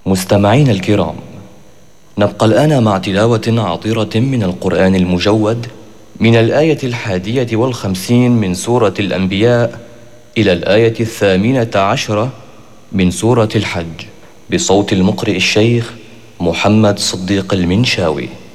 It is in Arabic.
مستمعين الكرام، نبقى الآن مع تلاوة عطرة من القرآن المجود من الآية 51 من سورة الأنبياء إلى الآية 18 من سورة الحج، بصوت المقرئ الشيخ محمد صديق المنشاوي.